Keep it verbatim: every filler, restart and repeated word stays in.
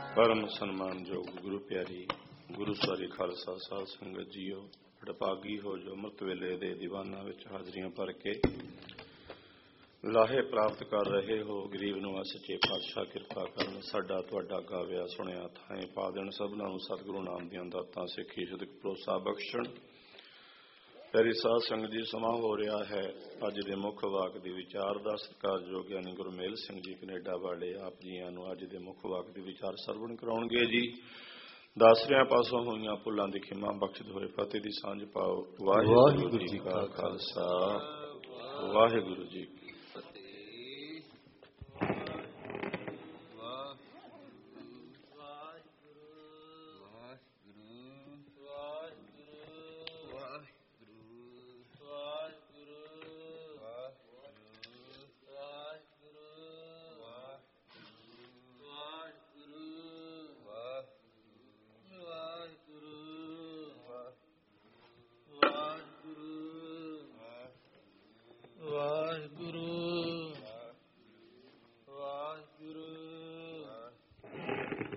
परम सन्मानयोग गुरु प्यारी गुरु सारी खालसा साध संगत जीओ, वडभागी हो जो अमृत वेले दे दीवाना विच हाजरियां भर के लाहे प्राप्त कर रहे हो। गरीब नवाज सच्चे पातशाह किरपा करन, साडा तुहाडा गाविया सुनिया थाएं पा देण। सबना नूं सतगुरु नाम दीआं दातां सिੱਖੀ सिदक भरोसा बख्शण। प्यारी साध संगत जी, समा हो रहा है अज दे मुख वाक दी विचार दा। सत्कारयोग ਗਿਆਨੀ गुरमेल सिंह जी कनेडा वाले आप जीआं नूं अज दे मुख वाक दी विचार सरवण कराउणगे जी। दासरियां पासों होईयां भुलां दी खिमा बख्शद होए फतेह दी सांझ पाओ। वाहिगुरू जी का खालसा वाहिगुरू जी